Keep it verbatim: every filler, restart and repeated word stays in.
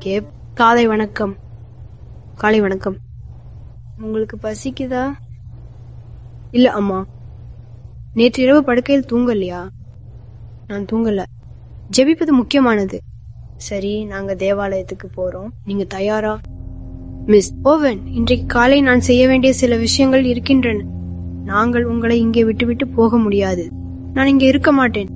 ஏப் காலை வணக்கம். காலை வணக்கம். உங்களுக்கு பசிக்குதா? இல்ல அம்மா. நேற்று இரவு படுக்கையில் தூங்கலையா? நான் தூங்கல. ஜெபிப்பது முக்கியமானது. சரி, நாங்க தேவாலயத்துக்கு போறோம். நீங்க தயாரா? மிஸ் ஓவன், இன்றைக்கு காலை நான் செய்ய வேண்டிய சில விஷயங்கள் இருக்கின்றன. நாங்கள் உங்களை இங்கே விட்டுவிட்டு போக முடியாது. நான் இங்கே இருக்க மாட்டேன்.